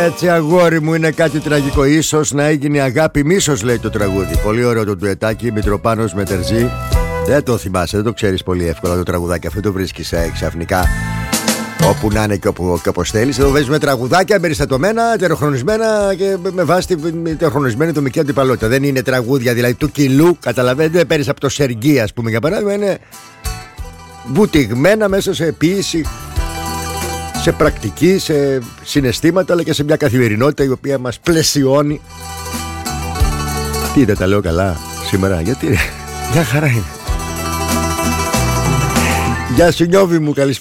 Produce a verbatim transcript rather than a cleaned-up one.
Έτσι αγόρι μου, είναι κάτι τραγικό. Ίσως να έγινε αγάπη μίσος, λέει το τραγούδι. Πολύ ωραίο το ντουετάκι, Μητροπάνος με Τερζή. Δεν το θυμάσαι, δεν το ξέρεις πολύ εύκολα το τραγουδάκι. Αυτό το βρίσκεις ε, ξαφνικά όπου να είναι και, όπου, και όπως θέλεις. Εδώ βάζουμε τραγουδάκια περιστατωμένα, τεροχρονισμένα και με βάση τη τεροχρονισμένη ατομική αντιπαλότητα. Δεν είναι τραγούδια δηλαδή του κιλού, καταλαβαίνετε. Παίρνεις από το Σεργί, ας πούμε, για παράδειγμα. Είναι βουτυγμένα μέσα σε ποίηση, σε πρακτική, σε συναισθήματα, αλλά και σε μια καθημερινότητα η οποία μας πλαισιώνει. Τι, δεν τα λέω καλά σήμερα? Γιατί μια χαρά είναι. Γεια σου Νιώβη μου, καλησπέρα.